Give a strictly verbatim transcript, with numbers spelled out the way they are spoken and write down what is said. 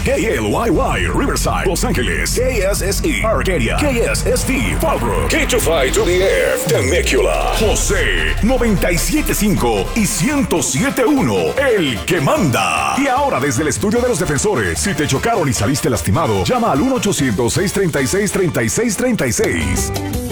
K L Y Y, Riverside, Los Ángeles. K S S E, Arcadia. K S S T, Fallbrook. K veinticinco to the F, Temecula. José, noventa y siete punto cinco y ciento siete punto uno, el que manda. Y ahora desde el estudio de los defensores, si te chocaron y saliste lastimado, llama al uno ochocientos, seiscientos treinta y seis, treinta y seis treinta y seis.